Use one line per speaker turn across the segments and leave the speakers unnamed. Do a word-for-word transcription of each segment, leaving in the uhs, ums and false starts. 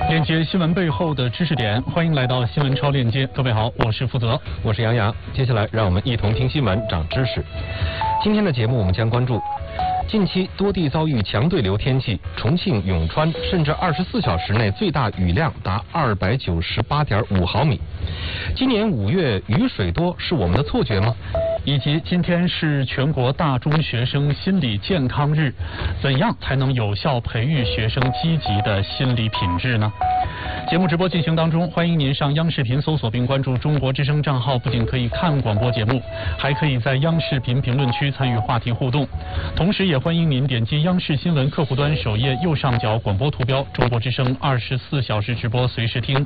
链接新闻背后的知识点，欢迎来到新闻超链接。各位好，我是负责，
我是杨洋。接下来让我们一同听新闻，长知识。今天的节目我们将关注近期多地遭遇强对流天气，重庆、永川甚至二十四小时内最大雨量达二百九十八点五毫米。今年五月雨水多是我们的错觉吗？
以及今天是全国大中学生心理健康日，怎样才能有效培育学生积极的心理品质呢？节目直播进行当中，欢迎您上央视频搜索并关注中国之声账号，不仅可以看广播节目，还可以在央视频评论区参与话题互动。同时也欢迎您点击央视新闻客户端首页右上角广播图标，中国之声二十四小时直播随时听。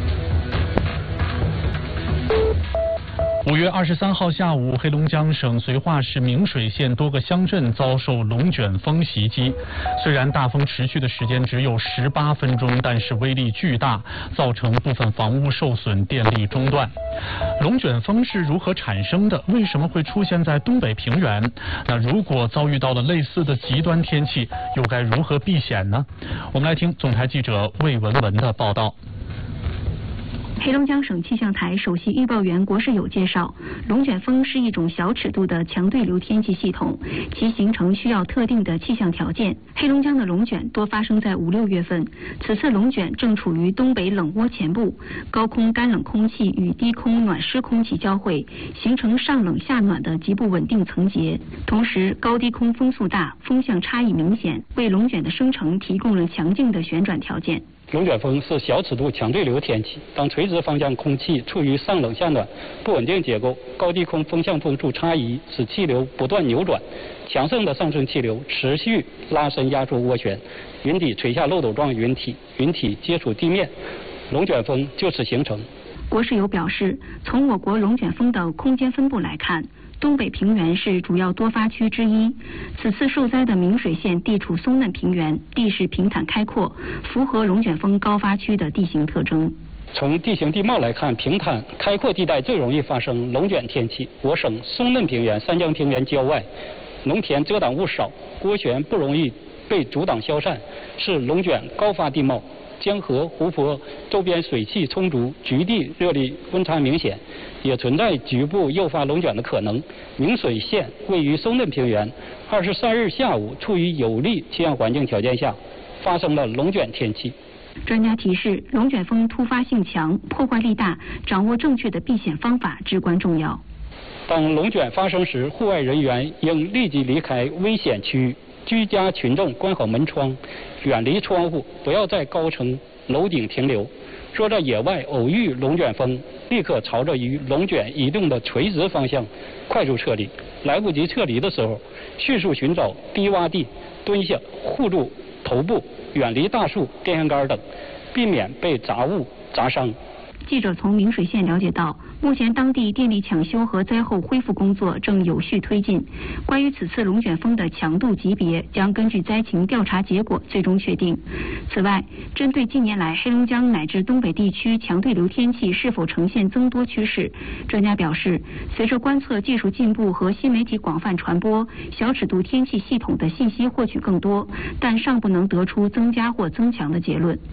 五月二十三号下午，黑龙江省绥化市明水县多个乡镇遭受龙卷风袭击。虽然大风持续的时间只有十八分钟，但是威力巨大，造成部分房屋受损，电力中断。龙卷风是如何产生的？为什么会出现在东北平原？那如果遭遇到了类似的极端天气，又该如何避险呢？我们来听总台记者魏文文的报道。
黑龙江省气象台首席预报员国世友介绍，龙卷风是一种小尺度的强对流天气系统，其形成需要特定的气象条件。黑龙江的龙卷多发生在五六月份，此次龙卷正处于东北冷涡前部，高空干冷空气与低空暖湿空气交汇，形成上冷下暖的极不稳定层结。同时，高低空风速大，风向差异明显，为龙卷的生成提供了强劲的旋转条件。
龙卷风是小尺度强对流天气，当垂直方向空气处于上冷下暖不稳定结构，高低空风向风速差异使气流不断扭转，强盛的上升气流持续拉伸压缩涡旋，云底垂下漏斗状云体，云体接触地面，龙卷风就此形成。
国世友表示，从我国龙卷风的空间分布来看，东北平原是主要多发区之一。此次受灾的明水县地处松嫩平原，地势平坦开阔，符合龙卷风高发区的地形特征。
从地形地貌来看，平坦开阔地带最容易发生龙卷天气。我省松嫩平原、三江平原郊外，农田遮挡物少，涡旋不容易被阻挡消散，是龙卷高发地貌。江河、湖泊周边水汽充足，局地热力温差明显，也存在局部诱发龙卷的可能。明水县位于松嫩平原，二十三日下午处于有利气象环境条件下，发生了龙卷天气。
专家提示，龙卷风突发性强，破坏力大，掌握正确的避险方法至关重要。
当龙卷发生时，户外人员应立即离开危险区域，居家群众关好门窗，远离窗户，不要在高层楼顶停留。若在野外偶遇龙卷风，立刻朝着与龙卷移动的垂直方向快速撤离。来不及撤离的时候，迅速寻找低洼地蹲下，护住头部，远离大树、电线杆等，避免被杂物砸伤。
记者从明水县了解到，目前当地电力抢修和灾后恢复工作正有序推进。关于此次龙卷风的强度级别，将根据灾情调查结果最终确定。此外，针对近年来黑龙江乃至东北地区强对流天气是否呈现增多趋势，专家表示，随着观测技术进步和新媒体广泛传播，小尺度天气系统的信息获取更多，但尚不能得出增加或增强的结论。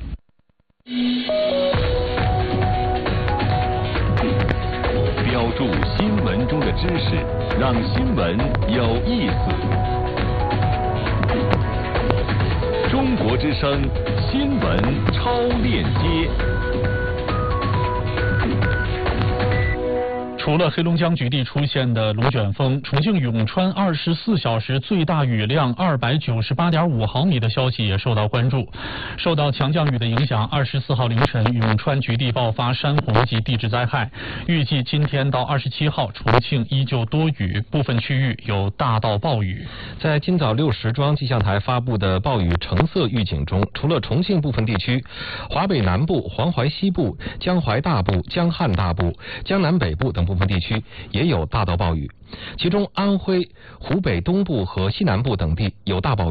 标注新闻中的知识，让新闻有意思。中国之声新闻超链接。
除了黑龙江局地出现的龙卷风，重庆永川二十四小时最大雨量二百九十八点五毫米的消息也受到关注。受到强降雨的影响，二十四号凌晨永川局地爆发山洪及地质灾害。预计今天到二十七号，重庆依旧多雨，部分区域有大到暴雨。
在今早六时，中央气象台发布的暴雨橙色预警中，除了重庆部分地区，华北南部、黄淮西部、江淮大部、江汉大部、江南北部等部分地区也有大到暴雨，其中安徽、湖北东部和西南部等地有大暴雨。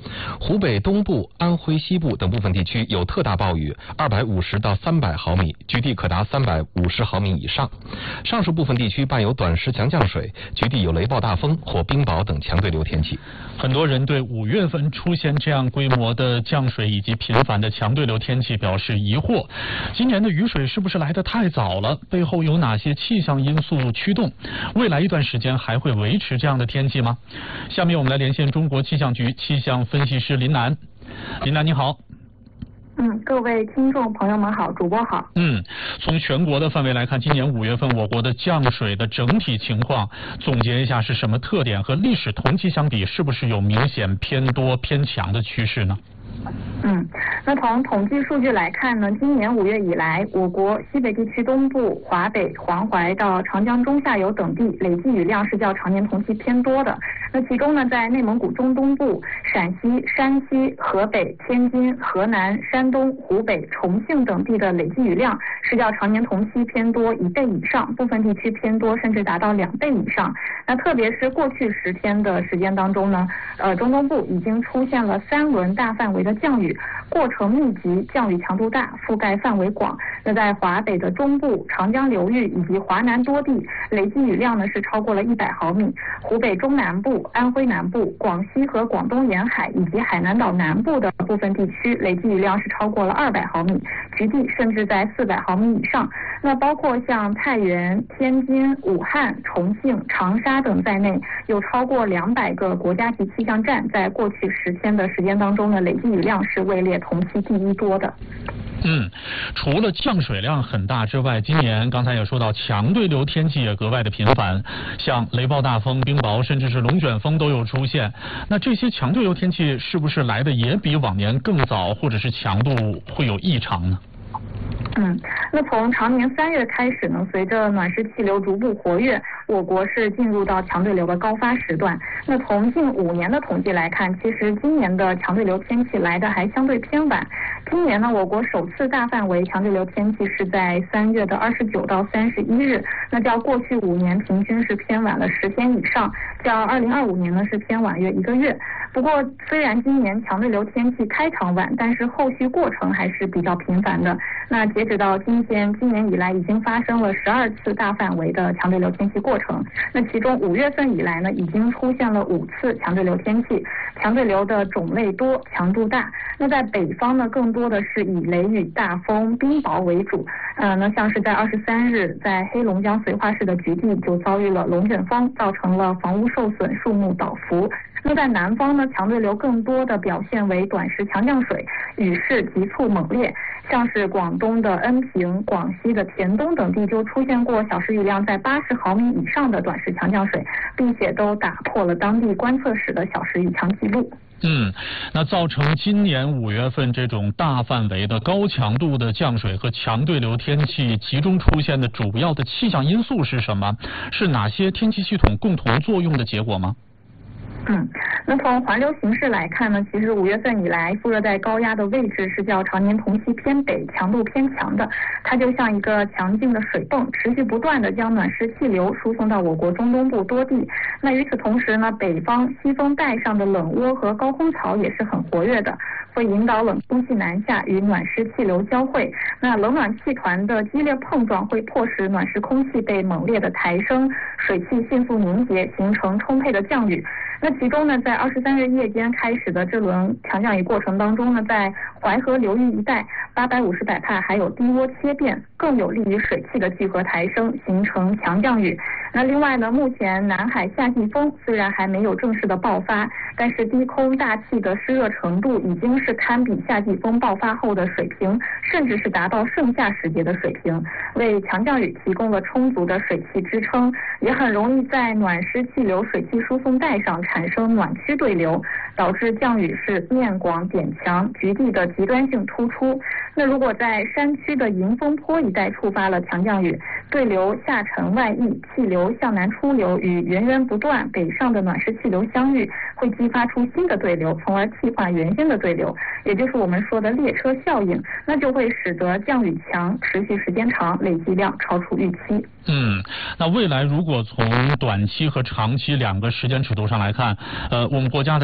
湖北东部、安徽西部等部分地区有特大暴雨，二百五十到三百毫米，局地可达三百五十毫米以上。上述部分地区伴有短时强降水，局地有雷暴大风或冰雹等强对流天气。
很多人对五月份出现这样规模的降水以及频繁的强对流天气表示疑惑。今年的雨水是不是来得太早了？背后有哪些气象因素驱动？未来一段时间还会维持这样的天气吗？下面我们来连线中国气象局气象分析师林楠。林楠你好。
嗯，各位听众朋友们好，主播好。
嗯，从全国的范围来看，今年五月份我国的降水的整体情况，总结一下是什么特点？和历史同期相比，是不是有明显偏多偏强的趋势呢？
嗯，那从统计数据来看呢，今年五月以来，我国西北地区东部、华北、黄淮到长江中下游等地累计雨量是较常年同期偏多的。那其中呢，在内蒙古中东部、陕西、山西、河北、天津、河南、山东、湖北、重庆等地的累计雨量是较常年同期偏多一倍以上，部分地区偏多甚至达到两倍以上。那特别是过去十天的时间当中呢，呃，中东部已经出现了三轮大范围的降雨，过程密集，降雨强度大，覆盖范围广。那在华北的中部、长江流域以及华南多地，累计雨量呢是超过了一百毫米。湖北中南部、安徽南部、广西和广东沿海以及海南岛南部的部分地区，累计雨量是超过了二百毫米，局地甚至在四百毫米以上。那包括像太原、天津、武汉、重庆、长沙等在内，有超过两百个国家级气象站在过去十天的时间当中呢，累计雨量是位列同期第一多的。
嗯，除了降水量很大之外，今年刚才也说到强对流天气也格外的频繁，像雷暴大风、冰雹甚至是龙卷风都有出现。那这些强对流天气是不是来的也比往年更早，或者是强度会有异常呢？
嗯，那从常年三月开始呢，随着暖湿气流逐步活跃，我国是进入到强对流的高发时段。那从近五年的统计来看，其实今年的强对流天气来的还相对偏晚。今年呢，我国首次大范围强对流天气是在三月的二十九到三十一日，那较过去五年平均是偏晚了十天以上，较二零二五年呢是偏晚约一个月。不过，虽然今年强对流天气开场晚，但是后续过程还是比较频繁的。那截止到今天，今年以来已经发生了十二次大范围的强对流天气过程。那其中五月份以来呢，已经出现了五次强对流天气，强对流的种类多，强度大。那在北方呢，更多的是以雷雨、大风、冰雹为主。呃，那像是在二十三日，在黑龙江绥化市的局地就遭遇了龙卷风，造成了房屋受损、树木倒伏。那在南方呢，强对流更多的表现为短时强降水，雨势急促猛烈，像是广东的恩平、广西的田东等地就出现过小时雨量在八十毫米以上的短时强降水，并且都打破了当地观测史的小时雨强记录。
嗯，那造成今年五月份这种大范围的高强度的降水和强对流天气集中出现的主要的气象因素是什么？是哪些天气系统共同作用的结果吗？
嗯，那从环流形势来看呢，其实五月份以来，副热带高压的位置是较常年同期偏北，强度偏强的。它就像一个强劲的水泵，持续不断的将暖湿气流输送到我国中东部多地。那与此同时呢，北方西风带上的冷涡和高空槽也是很活跃的，会引导冷空气南下与暖湿气流交汇。那冷暖气团的激烈碰撞会迫使暖湿空气被猛烈的抬升，水汽迅速凝结，形成充沛的降雨。那其中呢，在二十三日夜间开始的这轮强降雨过程当中呢，在淮河流域一带八百五十百帕还有低涡切变，更有利于水汽的聚合抬升，形成强降雨。那另外呢，目前南海夏季风虽然还没有正式的爆发，但是低空大气的湿热程度已经是堪比夏季风爆发后的水平，甚至是达到盛夏时节的水平，为强降雨提供了充足的水汽支撑，也很容易在暖湿气流水汽输送带上产生暖区对流，导致降雨是面广点强，局地的极端性突出。那如果在山区的迎风坡一带触发了强降雨，对流下沉外溢，气流向南出流，与源源不断北上的暖湿气流相遇，会激发出新的对流，从而替换原先的对流，也就是我们说的列车效应，那就会使得降雨强，持续时间长，累计量超出预期。
嗯，那未来如果从短期和长期两个时间尺度上来看，呃，我们国家的降雨带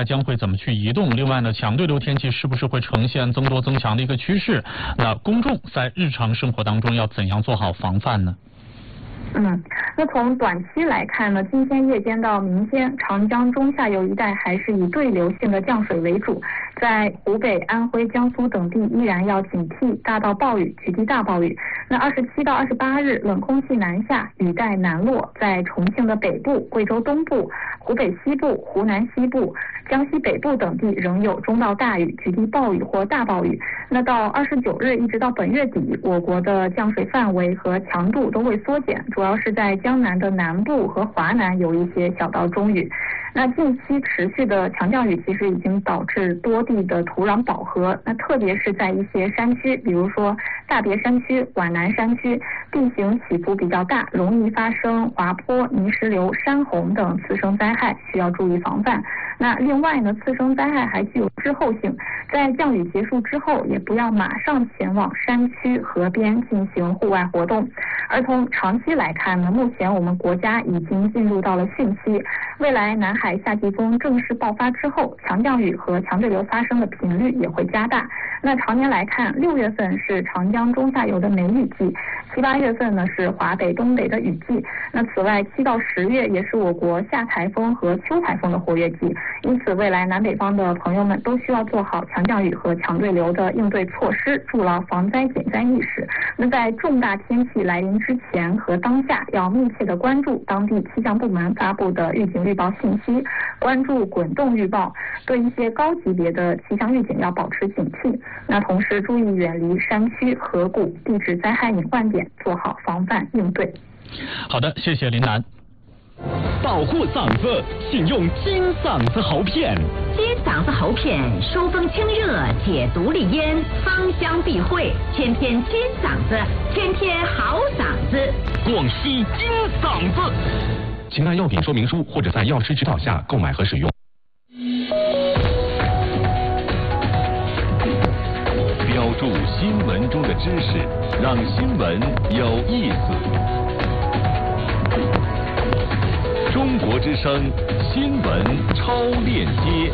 带将会怎么去移动？另外呢，强对流天气是不是会呈现增多增强的一个趋势？那公众在日常生活当中要怎样做好防范呢？
嗯，那从短期来看呢，今天夜间到明天，长江中下游一带还是以对流性的降水为主，在湖北、安徽、江苏等地依然要警惕大到暴雨、局地大暴雨。那二十七到二十八日，冷空气南下，雨带南落，在重庆的北部、贵州东部、湖北西部、湖南西部、江西北部等地仍有中到大雨、局地暴雨或大暴雨。那到二十九日一直到本月底，我国的降水范围和强度都会缩减，主要是在江南的南部和华南有一些小到中雨。那近期持续的强降雨其实已经导致多地的土壤饱和，那特别是在一些山区，比如说大别山区、皖南山区，地形起伏比较大，容易发生滑坡、泥石流、山洪等次生灾害，需要注意防范。那另外呢，次生灾害还具有滞后性，在降雨结束之后，也不要马上前往山区、河边进行户外活动。而从长期来看呢，目前我们国家已经进入到了汛期，未来南海夏季风正式爆发之后，强降雨和强对流发生的频率也会加大。那常年来看，六月份是长江中下游的梅雨季，七八月份呢是华北、东北的雨季。那此外，七到十月也是我国夏台风和秋台风的活跃季。因此，未来南北方的朋友们都需要做好强降雨和强对流的应对措施，筑牢防灾减灾意识。那在重大天气来临之前和当下，要密切的关注当地气象部门发布的预警预报信息，关注滚动预报，对一些高级别的气象预警要保持警惕。那同时注意远离山区、河谷、地质灾害隐患点，做好防范应对。
好的，谢谢林楠。
保护嗓子，请用金嗓子喉片。
金嗓子喉片疏风清热，解毒利咽，芳香避秽，天天金嗓子，天天好嗓子。
广西金嗓子。
请看药品说明书或者在药师指导下购买和使用。
标注新闻中的知识，让新闻有意思。中国之声新闻超链接。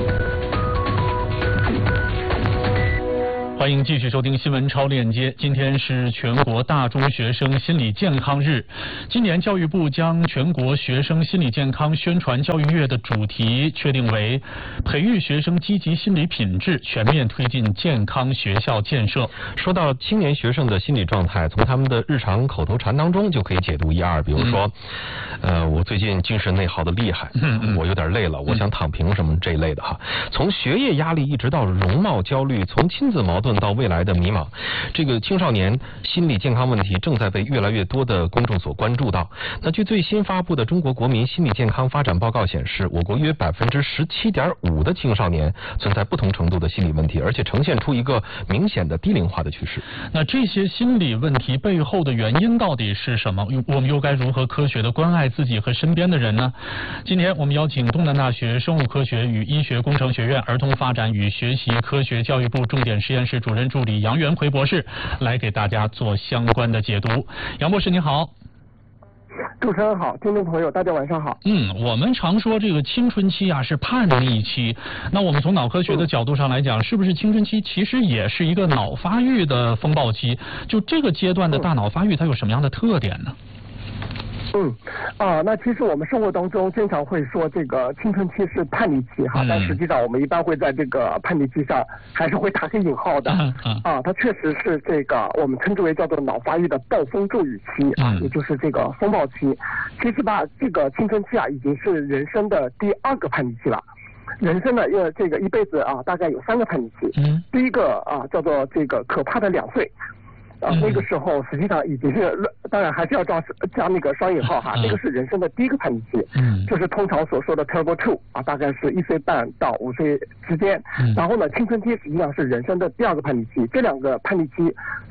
欢迎继续收听新闻超链接。今天是全国大中学生心理健康日。今年教育部将全国学生心理健康宣传教育月的主题确定为培育学生积极心理品质，全面推进健康学校建设。
说到青年学生的心理状态，从他们的日常口头禅当中就可以解读一二。比如说，嗯、呃，我最近精神内耗的厉害，嗯嗯，我有点累了，我想躺平什么这一类的哈。从学业压力一直到容貌焦虑，从亲子矛盾到未来的迷茫，这个青少年心理健康问题正在被越来越多的公众所关注到。那据最新发布的中国国民心理健康发展报告显示，我国约百分之十七点五的青少年存在不同程度的心理问题，而且呈现出一个明显的低龄化的趋势。
那这些心理问题背后的原因到底是什么？我们又该如何科学的关爱自己和身边的人呢？今天我们邀请东南大学生物科学与医学工程学院儿童发展与学习科学教育部重点实验室主任助理杨元奎博士来给大家做相关的解读。杨博士您好。
主持人好，听众朋友大家晚上好。
嗯，我们常说这个青春期啊是叛逆期，那我们从脑科学的角度上来讲，是不是青春期其实也是一个脑发育的风暴期？就这个阶段的大脑发育它有什么样的特点呢？
嗯，啊，那其实我们生活当中经常会说这个青春期是叛逆期哈，嗯、但实际上我们一般会在这个叛逆期上还是会打个引号的。嗯嗯、啊，它确实是这个我们称之为叫做脑发育的暴风骤雨期啊，嗯、也就是这个风暴期。其实吧，这个青春期啊已经是人生的第二个叛逆期了。人生呢，呃，这个一辈子啊，大概有三个叛逆期。嗯。第一个啊，叫做这个可怕的两岁。啊，那个时候实际上已经是，当然还是要加加那个双引号哈，那个是人生的第一个叛逆期，嗯，就是通常所说的 Turbo Two 啊，大概是一岁半到五岁之间。然后呢，青春期实际上是人生的第二个叛逆期，这两个叛逆期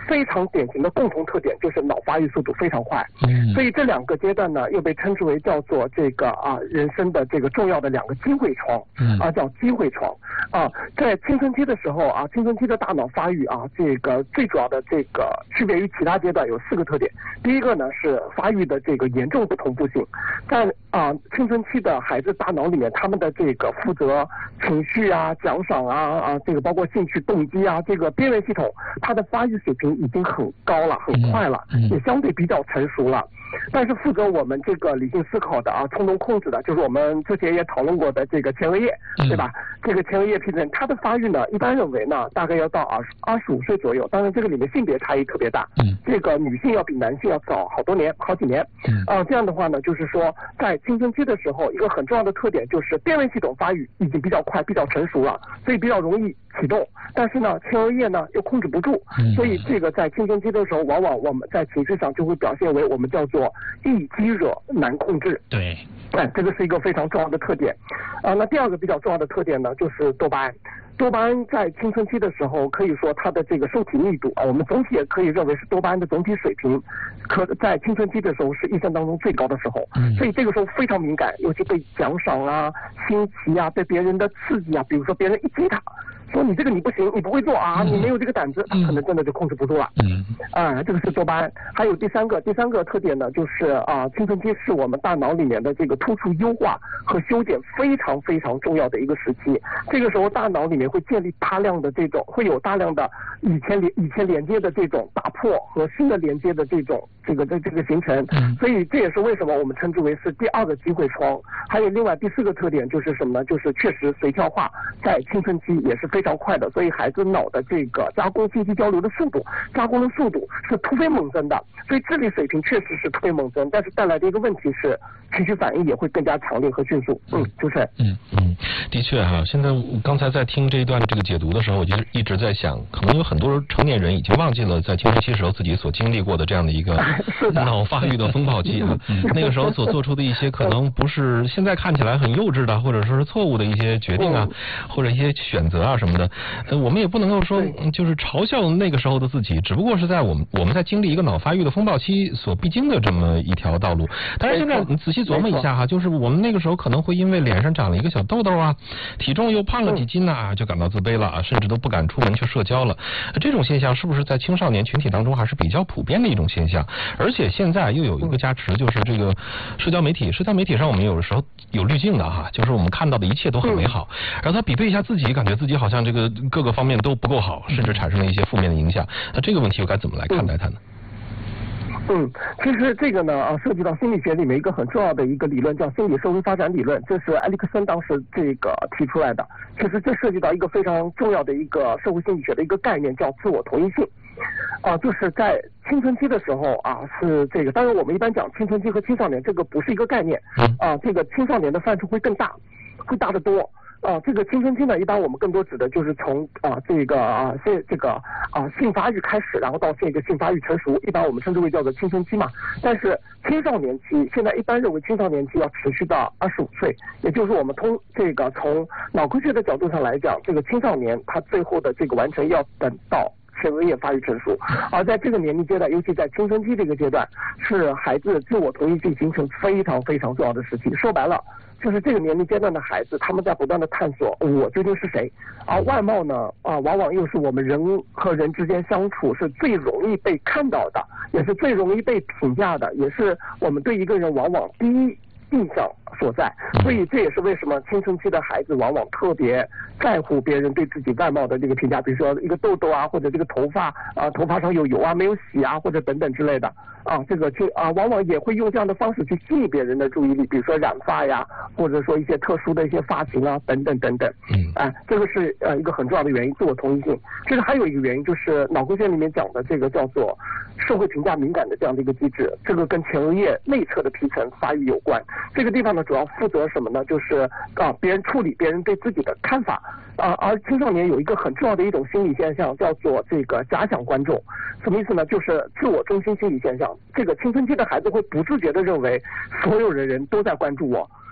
非常典型的共同特点就是脑发育速度非常快。嗯，所以这两个阶段呢，又被称之为叫做这个啊人生的这个重要的两个机会窗。嗯，啊叫机会窗。啊，在青春期的时候啊，青春期的大脑发育啊，这个最主要的这个区别于其他阶段有四个特点。第一个呢是发育的这个严重不同步性，在啊青春期的孩子大脑里面，他们的这个负责情绪啊、奖赏啊啊这个包括兴趣动机啊，这个边缘系统，它的发育水平已经很高了、很快了，也相对比较成熟了。但是负责我们这个理性思考的啊、冲动控制的，就是我们之前也讨论过的这个前额叶，对吧？这个前额叶皮层，它的发育呢，一般认为呢，大概要到二十二十五岁左右。当然，这个里面性别差异特别大，嗯，这个女性要比男性要早好多年、好几年。嗯，啊，这样的话呢，就是说，在青春期的时候，一个很重要的特点就是边缘系统发育已经比较快、比较成熟了，所以比较容易启动。但是呢，前额叶呢又控制不住，所以这个在青春期的时候，往往我们在情绪上就会表现为我们叫做易激惹难控制。
对，
哎，这个是一个非常重要的特点。啊，那第二个比较重要的特点呢，就是多巴胺。多巴胺在青春期的时候，可以说它的这个受体密度啊，我们总体也可以认为是多巴胺的总体水平，可在青春期的时候是一生当中最高的时候。嗯，所以这个时候非常敏感，尤其对奖赏啊、新奇啊、对别人的刺激啊，比如说别人一激他，说你这个你不行，你不会做啊，你没有这个胆子，他可能真的就控制不住了。嗯，啊，这个是多巴胺。还有第三个，第三个特点呢，就是啊，青春期是我们大脑里面的这个突触优化和修剪非常非常重要的一个时期。这个时候大脑里面会建立大量的这种，会有大量的以前连以前连接的这种打破和新的连接的这种这个的这个形成。嗯，所以这也是为什么我们称之为是第二个机会窗。还有另外第四个特点就是什么呢？就是确实随跳化在青春期也是非常快的，所以孩子脑的这个加工信息交流的速度、加工的速度是突飞猛增的，所以智力水平确实是突飞猛增，但是带来的一个问题是情绪反应也会更加强烈和迅速。嗯，主持人。
嗯嗯，的确哈，现在刚才在听这一段这个解读的时候，我就一直在想，可能有很多成年人已经忘记了在青春期时候自己所经历过的这样的一个脑发育的风暴期啊，那个时候所做出的一些可能不是现在看起来很幼稚的，或者说是错误的一些决定啊，或者一些选择啊什么的。呃，我们也不能够说就是嘲笑那个时候的自己，只不过是在我们我们在经历一个脑发育的风暴期所必经的这么一条道路。但是现在你仔细琢磨一下哈，就是我们那个时候可能会因为脸上长了一个小痘痘啊，体重又胖了几斤啊，就感到自卑了啊，甚至都不敢出门去社交了。这种现象是不是在青少年群体当中还是比较普遍的一种现象？而且现在又有一个加持，就是这个社交媒体，社交媒体上我们有的时候有滤镜的哈，就是我们看到的一切都很美好，然后他比对一下自己，感觉自己好像这个各个方面都不够好，甚至产生了一些负面的影响。那这个问题又该怎么来看待它呢？
嗯，其实这个呢啊，涉及到心理学里面一个很重要的一个理论，叫心理社会发展理论，这是埃里克森当时这个提出来的。其实这涉及到一个非常重要的一个社会心理学的一个概念，叫自我同一性。啊，就是在青春期的时候啊，是这个，当然我们一般讲青春期和青少年，这个不是一个概念。啊，这个青少年的范畴会更大，会大得多。啊，这个青春期呢，一般我们更多指的就是从啊这个啊性这个啊性发育开始，然后到这个性发育成熟，一般我们称之为叫做青春期嘛。但是青少年期现在一般认为青少年期要持续到二十五岁，也就是我们通这个从脑科学的角度上来讲，这个青少年他最后的这个完成要等到前额叶发育成熟，而在这个年龄阶段，尤其在青春期这个阶段，是孩子自我同一性形成非常非常重要的时期。说白了，就是这个年龄阶段的孩子，他们在不断的探索我究竟是谁，而外貌呢，啊，往往又是我们人和人之间相处是最容易被看到的，也是最容易被评价的，也是我们对一个人往往第一印象所在。所以这也是为什么青春期的孩子往往特别在乎别人对自己外貌的这个评价，比如说一个痘痘啊，或者这个头发啊，头发上有油啊，没有洗啊，或者等等之类的啊，这个去啊，往往也会用这样的方式去吸引别人的注意力，比如说染发呀，或者说一些特殊的一些发型啊，等等等等。嗯，哎，这个是呃一个很重要的原因，自我同一性。其实还有一个原因就是脑科学里面讲的这个叫做社会评价敏感的这样的一个机制，这个跟前额叶内侧的皮层发育有关。这个地方呢，主要负责什么呢？就是啊，别人处理别人对自己的看法啊。而青少年有一个很重要的一种心理现象，叫做这个假想观众。什么意思呢？就是自我中心心理现象。这个青春期的孩子会不自觉地认为所有的人都在关注我，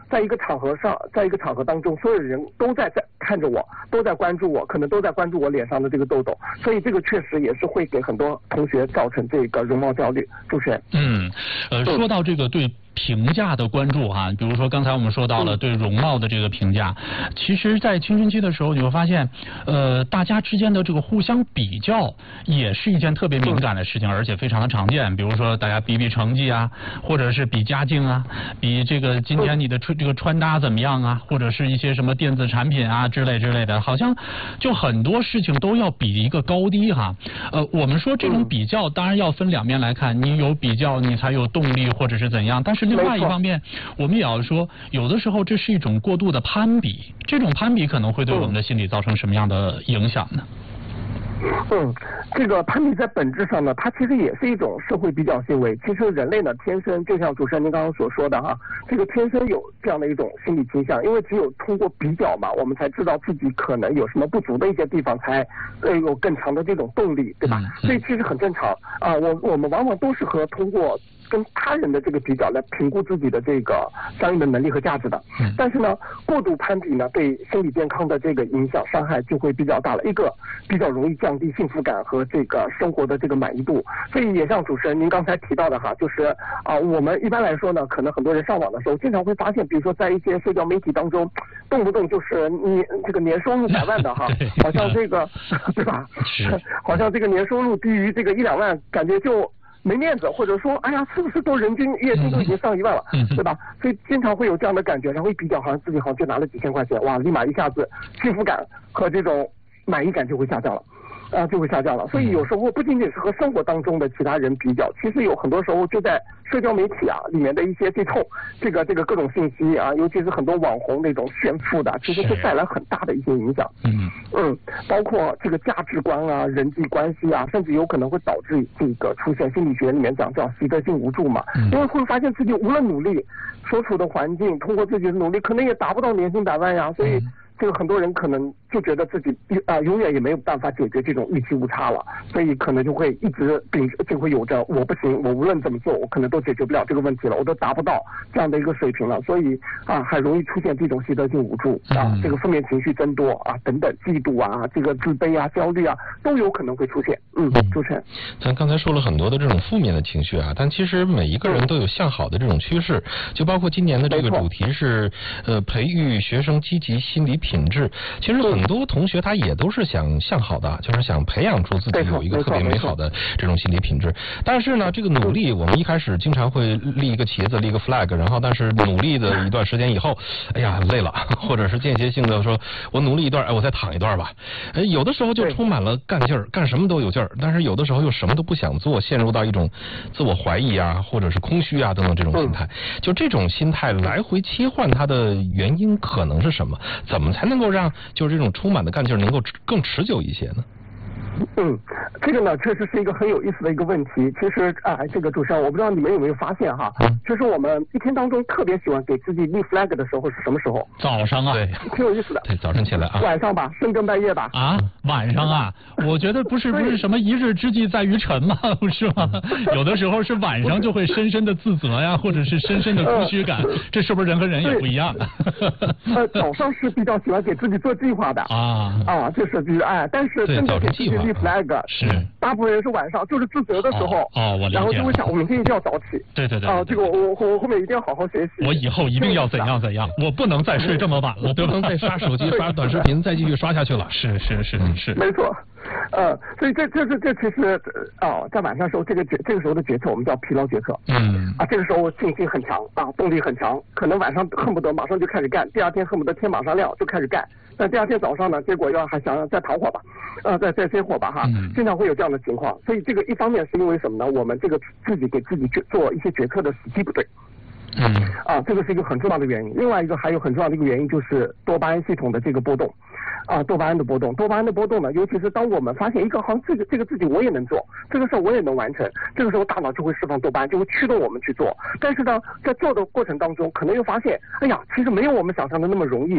在一个场合上，在一个场合当中，所有人都在在看着我，都在关注我，可能都在关注我脸上的这个痘痘，所以这个确实也是会给很多同学造成这个容貌焦虑。主持人，
嗯，呃，说到这个对评价的关注哈，比如说刚才我们说到了对容貌的这个评价，其实，在青春期的时候，你会发现，呃，大家之间的这个互相比较，也是一件特别敏感的事情，而且非常的常见。比如说，大家比比成绩啊，或者是比家境啊，比这个今天你的穿这个穿搭怎么样啊，或者是一些什么电子产品啊之类之类的，好像就很多事情都要比一个高低哈。呃，我们说这种比较，当然要分两面来看，你有比较，你才有动力，或者是怎样，但是。另外一方面，我们也要说，有的时候这是一种过度的攀比，这种攀比可能会对我们的心理造成什么样的影响呢？
嗯，这个攀比在本质上呢，它其实也是一种社会比较行为。其实人类呢，天生就像主持人您刚刚所说的哈，这个天生有这样的一种心理倾向，因为只有通过比较嘛，我们才知道自己可能有什么不足的一些地方，才呃有更强的这种动力，对吧？所以其实很正常啊、呃，我我们往往都是和通过跟他人的这个比较来评估自己的这个相应的能力和价值的。但是呢，过度攀比呢，对心理健康的这个影响伤害就会比较大了。一个比较容易降低幸福感和这个生活的这个满意度。所以也像主持人您刚才提到的哈，就是啊、呃，我们一般来说呢，可能很多人上网的时候，经常会发现，比如说在一些社交媒体当中，动不动就是你这个年收入百万的哈，好像这个对吧？好像这个年收入低于这个一两万，感觉就没面子，或者说，哎呀，是不是都人均月薪都已经上一万了，嗯、对吧？所以经常会有这样的感觉，然后一比较，好像自己好像就拿了几千块钱，哇，立马一下子幸福感和这种满意感就会下降了。啊，就会下降了。所以有时候不仅仅是和生活当中的其他人比较，其实有很多时候就在社交媒体啊里面的一些这种这个这个各种信息啊，尤其是很多网红那种炫富的，其实是带来很大的一些影响。嗯嗯，包括这个价值观啊、人际关系啊，甚至有可能会导致这个出现心理学里面讲叫习得性无助嘛。嗯、因为会发现自己无论努力，所处的环境，通过自己的努力，可能也达不到年薪百万呀，所以。嗯这个很多人可能就觉得自己啊、呃、永远也没有办法解决这种预期误差了，所以可能就会一直秉就会有着我不行，我无论怎么做，我可能都解决不了这个问题了，我都达不到这样的一个水平了，所以啊很容易出现这种习得性无助啊，这个负面情绪增多啊等等，嫉妒啊，这个自卑啊、焦虑啊都有可能会出现。嗯，主持人，
咱刚才说了很多的这种负面的情绪啊，但其实每一个人都有向好的这种趋势，就包括今年的这个主题是呃培育学生积极心理品质。其实很多同学他也都是想向好的，就是想培养出自己有一个特别美好的这种心理品质。但是呢，这个努力，我们一开始经常会立一个旗子，立一个 flag， 然后但是努力的一段时间以后，哎呀累了，或者是间歇性的说，我努力一段，哎，我再躺一段吧。哎，有的时候就充满了干劲儿，干什么都有劲儿，但是有的时候又什么都不想做，陷入到一种自我怀疑啊，或者是空虚啊等等这种心态。就这种心态来回切换，它的原因可能是什么？怎么才能够让就是这种充满的干劲能够更持久一些呢？
嗯，这个呢确实是一个很有意思的一个问题。其实啊、呃，这个主持人，我不知道你们有没有发现哈，嗯、就是我们一天当中特别喜欢给自己立 flag 的时候是什么时候？
早上啊，
对，
挺有意思的。
对，早上起来啊。
晚上吧，深更半夜吧。
啊，晚上啊，我觉得不是不是什么一日之计在于晨嘛，不是吗？有的时候是晚上就会深深的自责呀，或者是深深的空虚感，呃、这是不是人和人也不一样啊？
呃，早上是比较喜欢给自己做计划的啊啊，就是比如哎，但是真的给自己立 flag
是，
大部分人是晚上，就是自责的时候，
哦，哦我理解，
然后就会想，我明天一定要早起，
对对对，
啊，这个我我我后面一定要好好学习，
我以后一定要怎样怎样，我不能再睡这么晚了，
我不能再刷手机、刷短视频，再继续刷下去了。
是是是是，
没错，呃，所以这这这这其实啊，在晚上时候这个决这个时候的决策我们叫疲劳决策，嗯，啊，这个时候信心很强啊，动力很强，可能晚上恨不得马上就开始干，第二天恨不得天马上亮就开始干。但第二天早上呢，结果要还想再躺会儿吧，呃，再再歇会儿吧哈，嗯、经常会有这样的情况。所以这个一方面是因为什么呢？我们这个自己给自己去做一些决策的时机不对。嗯。啊，这个是一个很重要的原因。另外一个还有很重要的一个原因就是多巴胺系统的这个波动。啊，多巴胺的波动，多巴胺的波动呢，尤其是当我们发现一个好像这个这个自己我也能做，这个事儿我也能完成，这个时候大脑就会释放多巴胺，就会驱动我们去做。但是呢，在做的过程当中，可能又发现，哎呀，其实没有我们想象的那么容易。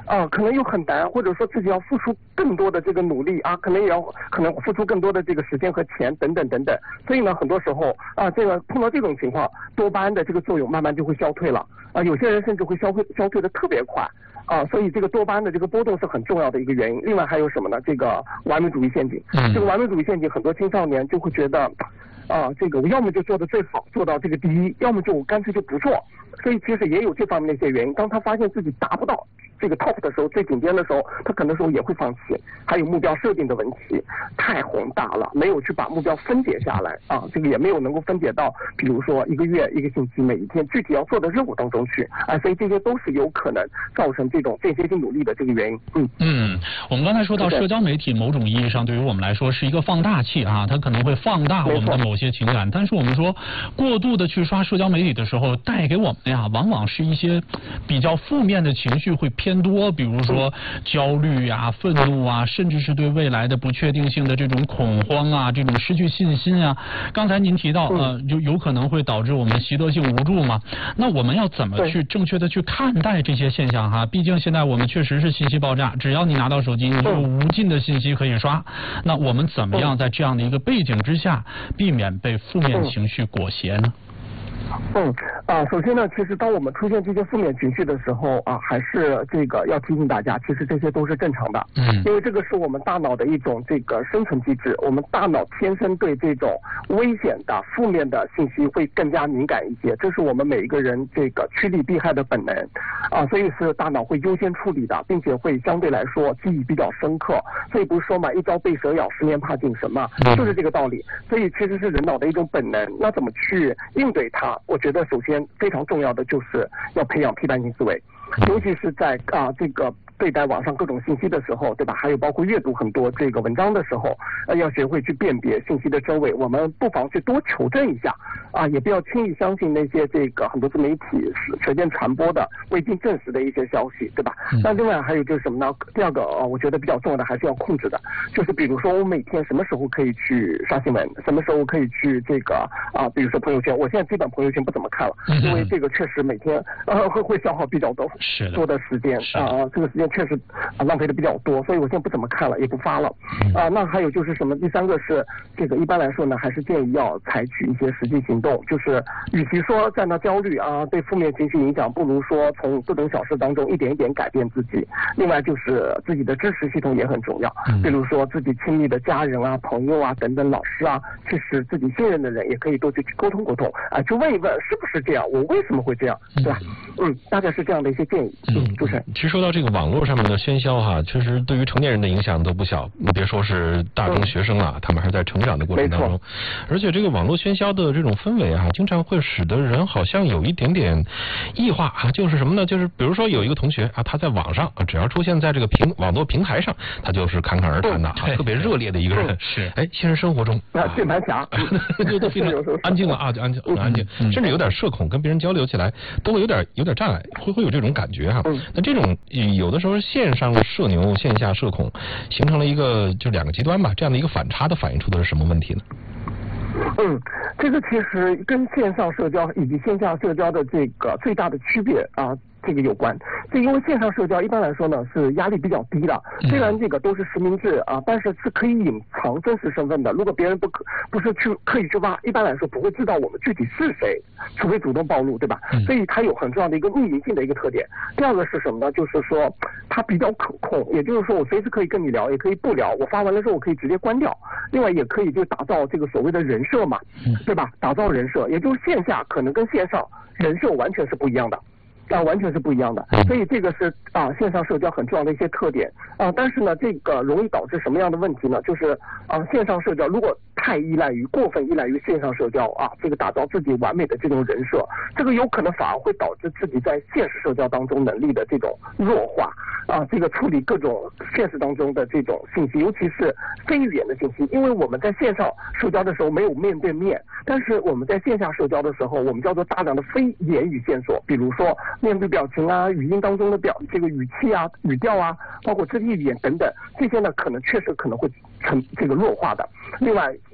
啊，可能又很难，或者说自己要付出更多的这个努力啊，可能也要可能付出更多的这个时间和钱等等等等。所以呢，很多时候啊，这个碰到这种情况，多巴胺的这个作用慢慢就会消退了啊，有些人甚至会消退消退的特别快啊，所以这个多巴胺的这个波动是很重要的一个原因。另外还有什么呢？这个完美主义陷阱，这个完美主义陷阱，很多青少年就会觉得。啊，这个我要么就做的最好，做到这个第一，要么就我干脆就不做。所以其实也有这方面的一些原因。当他发现自己达不到这个 top 的时候，最顶尖的时候，他可能时候也会放弃。还有目标设定的问题，太宏大了，没有去把目标分解下来啊，这个也没有能够分解到，比如说一个月、一个星期、每一天具体要做的任务当中去啊，所以这些都是有可能造成这种间歇性努力的这个原因。嗯
嗯，我们刚才说到社交媒体，某种意义上对于我们来说是一个放大器啊，它可能会放大我们的某些情感，但是我们说过度的去刷社交媒体的时候，带给我们呀，往往是一些比较负面的情绪会偏多，比如说焦虑啊、愤怒啊，甚至是对未来的不确定性的这种恐慌啊，这种失去信心啊。刚才您提到呃，就有可能会导致我们习得性无助嘛。那我们要怎么去正确的去看待这些现象哈？毕竟现在我们确实是信息爆炸，只要你拿到手机，你就有无尽的信息可以刷。那我们怎么样在这样的一个背景之下，避免被负面情绪裹挟呢？
嗯啊，首先呢，其实当我们出现这些负面情绪的时候啊，还是这个要提醒大家，其实这些都是正常的。嗯，因为这个是我们大脑的一种这个生存机制，我们大脑天生对这种危险的负面的信息会更加敏感一些，这是我们每一个人这个趋利避害的本能啊，所以是大脑会优先处理的，并且会相对来说记忆比较深刻。所以不是说嘛，一朝被蛇咬，十年怕井绳嘛，就是这个道理。所以其实是人脑的一种本能，那怎么去应对它？我觉得首先非常重要的就是要培养批判性思维，尤其是在啊这个对待网上各种信息的时候，对吧？还有包括阅读很多这个文章的时候，呃，要学会去辨别信息的真伪。我们不妨去多求证一下啊，也不要轻易相信那些这个很多自媒体随便传播的未经证实的一些消息，对吧？那另外还有就是什么呢？第二个呃，我觉得比较重要的还是要控制的，就是比如说我每天什么时候可以去刷新闻，什么时候可以去这个啊，比如说朋友圈，我现在基本朋友圈不怎么看了，因为这个确实每天呃会会消耗比较多多的时间啊，这个时间确实啊浪费的比较多，所以我现在不怎么看了，也不发了啊。那还有就是什么？第三个是这个一般来说呢，还是建议要采取一些实际行动，就是与其说在那焦虑啊，被负面情绪影响，不如说从各种小事当中一点一点改变自己。另外就是自己的支持系统也很重要，比如说自己亲密的家人啊、朋友啊等等，老师啊，其实自己信任的人也可以多去沟通沟通啊，去问一问是不是这样，我为什么会这样，对吧？嗯，大概是这样的一些建议。嗯，主持人。
其实说到这个网络上面的喧嚣哈，确实对于成年人的影响都不小。你别说是大中学生了，嗯、他们还是在成长的过程当中。而且这个网络喧嚣的这种氛围啊，经常会使得人好像有一点点异化啊，就是什么呢？就是比如说有一个同学啊，他在网上啊，只要出现在这个平网络平台上，他就是侃侃而谈的，嗯、特别热烈的一个人。是，哎，现实生活中
啊，键盘侠
就都非常安静了啊，就安静很安静，嗯、甚至有点社恐，跟别人交流起来都会有点有点障碍，会会有这种感觉哈。嗯、那这种有的时候线上社牛，线下社恐，形成了一个就两个极端吧，这样的一个反差的反映出的是什么问题呢？
嗯，这个其实跟线上社交以及线下社交的这个最大的区别啊。这个有关，这因为线上社交一般来说呢是压力比较低的，虽然这个都是实名制啊，但是是可以隐藏真实身份的。如果别人不可不是去刻意去挖，一般来说不会知道我们具体是谁，除非主动暴露，对吧？所以它有很重要的一个匿名性的一个特点。第二个是什么呢？就是说它比较可控，也就是说我随时可以跟你聊，也可以不聊，我发完了之后我可以直接关掉。另外也可以就打造这个所谓的人设嘛，对吧？打造人设，也就是线下可能跟线上人设完全是不一样的。啊，完全是不一样的，所以这个是啊线上社交很重要的一些特点啊。但是呢，这个容易导致什么样的问题呢？就是啊线上社交如果太依赖于过分依赖于线上社交啊，这个打造自己完美的这种人设，这个有可能反而会导致自己在现实社交当中能力的这种弱化啊。这个处理各种现实当中的这种信息，尤其是非语言的信息，因为我们在线上社交的时候没有面对面，但是我们在线下社交的时候，我们叫做大量的非言语线索，比如说面部表情啊、语音当中的表这个语气啊、语调啊，包括肢体语言等等，这些呢可能确实可能会成这个弱化的。另外，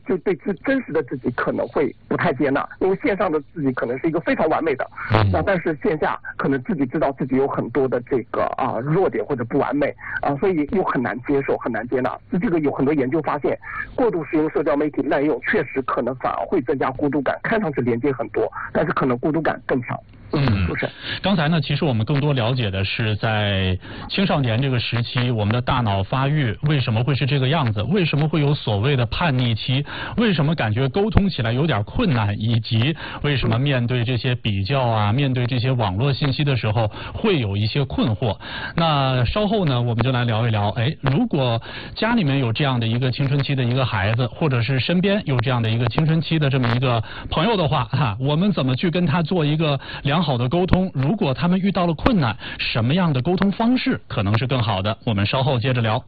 就对自真实的自己可能会不太接纳，因为线上的自己可能是一个非常完美的，那但是线下可能自己知道自己有很多的这个啊弱点或者不完美啊，所以又很难接受，很难接纳。这个有很多研究发现，过度使用社交媒体滥用，确实可能反而会增加孤独感，看上去连接很多，但是可能孤独感更强。
嗯，
不是。
刚才呢，其实我们更多了解的是在青少年这个时期，我们的大脑发育为什么会是这个样子？为什么会有所谓的叛逆期？为什么感觉沟通起来有点困难？以及为什么面对这些比较啊，面对这些网络信息的时候会有一些困惑？那稍后呢，我们就来聊一聊，哎，如果家里面有这样的一个青春期的一个孩子，或者是身边有这样的一个青春期的这么一个朋友的话，哈，我们怎么去跟他做一个良好的沟通？如果他们遇到了困难，什么样的沟通方式可能是更好的？我们稍后接着聊。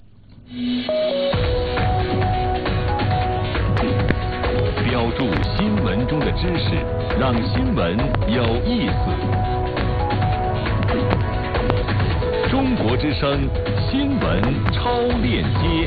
标注新闻中的知识，让新闻有意思。中国之声新闻超链接。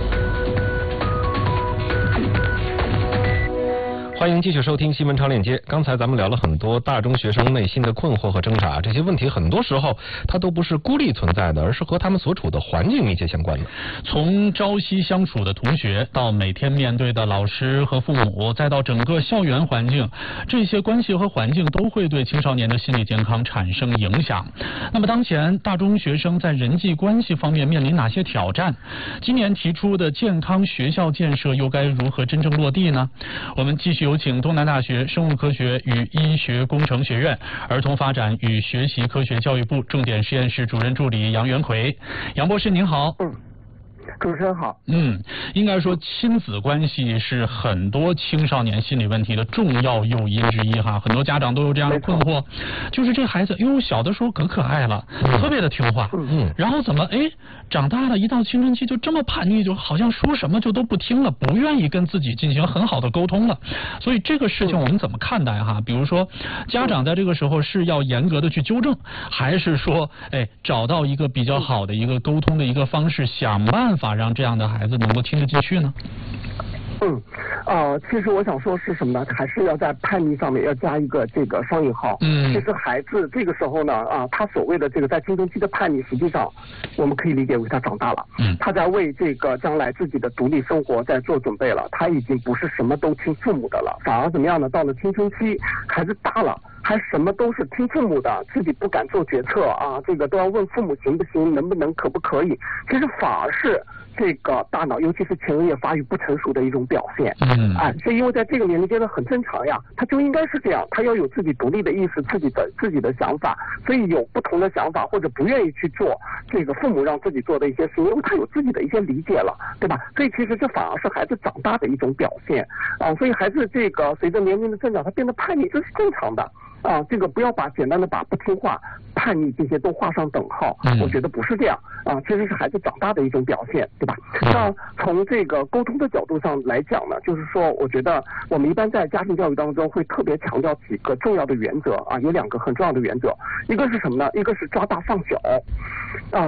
欢迎继续收听新闻超链接。刚才咱们聊了很多大中学生内心的困惑和挣扎，这些问题很多时候它都不是孤立存在的，而是和他们所处的环境密切相关的。
从朝夕相处的同学，到每天面对的老师和父母，再到整个校园环境，这些关系和环境都会对青少年的心理健康产生影响。那么当前大中学生在人际关系方面面临哪些挑战？今年提出的健康学校建设又该如何真正落地呢？我们继续有请东南大学生物科学与医学工程学院儿童发展与学习科学教育部重点实验室主任助理杨元奎。杨博士您好。
嗯，主持人好。
嗯，应该说亲子关系是很多青少年心理问题的重要诱因之一哈，很多家长都有这样的困惑，就是这孩子哟小的时候可可爱了，嗯、特别的听话，嗯，然后怎么哎长大了一到青春期就这么叛逆，就好像说什么就都不听了，不愿意跟自己进行很好的沟通了。所以这个事情我们怎么看待哈？比如说家长在这个时候是要严格的去纠正，还是说哎找到一个比较好的一个沟通的一个方式，想办法让这样的孩子能够听得进去呢？
嗯，呃，其实我想说是什么呢？还是要在叛逆上面要加一个这个双引号。嗯，其实孩子这个时候呢，啊，他所谓的这个在青春期的叛逆，实际上我们可以理解为他长大了。嗯，他在为这个将来自己的独立生活在做准备了。他已经不是什么都听父母的了，反而怎么样呢？到了青春期，孩子大了，还什么都是听父母的，自己不敢做决策啊，这个都要问父母行不行，能不能，可不可以？其实反而是这个大脑，尤其是前额叶发育不成熟的一种表现。嗯，哎，所以因为在这个年龄阶段很正常呀，他就应该是这样，他要有自己独立的意识，自己的自己的想法，所以有不同的想法或者不愿意去做这个父母让自己做的一些事，因为他有自己的一些理解了，对吧？所以其实这反而是孩子长大的一种表现啊，所以孩子这个随着年龄的增长，他变得叛逆，这是正常的。啊，这个不要把简单的把不听话、叛逆这些都画上等号，嗯、我觉得不是这样啊，其实是孩子长大的一种表现，对吧？嗯、那从这个沟通的角度上来讲呢，就是说，我觉得我们一般在家庭教育当中会特别强调几个重要的原则啊，有两个很重要的原则，一个是什么呢？一个是抓大放小，啊。